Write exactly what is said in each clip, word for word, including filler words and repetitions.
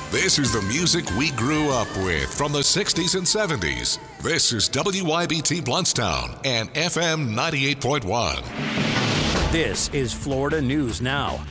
This is the music we grew up with from the sixties and seventies. This is W Y B T Bluntstown and F M ninety-eight point one. This is Florida News Now.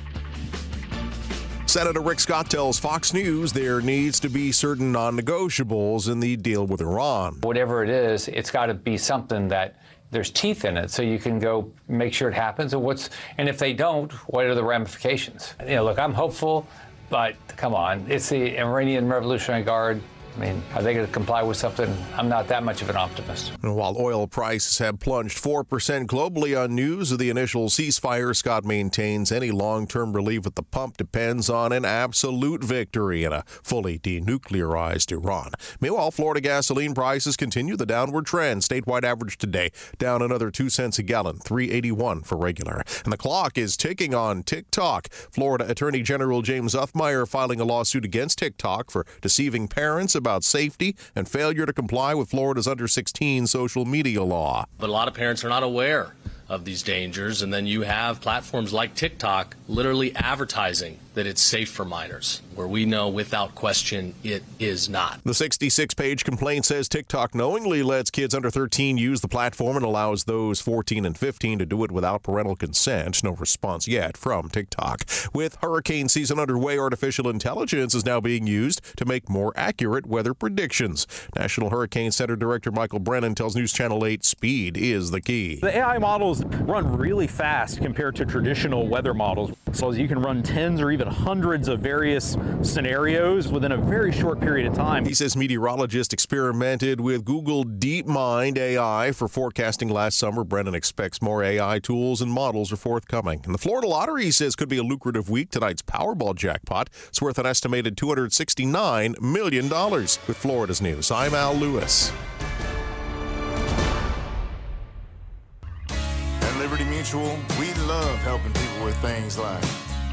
Senator Rick Scott tells Fox News there needs to be certain non-negotiables in the deal with Iran. Whatever it is, it's got to be something that there's teeth in it, so you can go make sure it happens. And what's and if they don't, what are the ramifications? You know, look, I'm hopeful, but come on, it's the Iranian Revolutionary Guard. I mean, are they going to comply with something? I'm not that much of an optimist. And while oil prices have plunged four percent globally on news of the initial ceasefire, Scott maintains any long-term relief at the pump depends on an absolute victory in a fully denuclearized Iran. Meanwhile, Florida gasoline prices continue the downward trend. Statewide average today down another two cents a gallon, three eighty-one for regular. And the clock is ticking on TikTok. Florida Attorney General James Uffmeyer filing a lawsuit against TikTok for deceiving parents about safety and failure to comply with Florida's under sixteen social media law. But a lot of parents are not aware of these dangers, and then you have platforms like TikTok literally advertising that it's safe for minors, where we know without question it is not. The sixty-six page complaint says TikTok knowingly lets kids under thirteen use the platform and allows those fourteen and fifteen to do it without parental consent. No response yet from TikTok. With hurricane season underway, artificial intelligence is now being used to make more accurate weather predictions. National Hurricane Center Director Michael Brennan tells News Channel eight speed is the key. The A I models run really fast compared to traditional weather models. So you can run tens or even hundreds of various scenarios within a very short period of time. He says meteorologists experimented with Google DeepMind A I for forecasting last summer. Brennan expects more A I tools and models are forthcoming. And the Florida Lottery, he says, could be a lucrative week. Tonight's Powerball jackpot is worth an estimated two hundred sixty-nine million dollars. With Florida's News, I'm Al Lewis. At Liberty Mutual, we love helping people with things like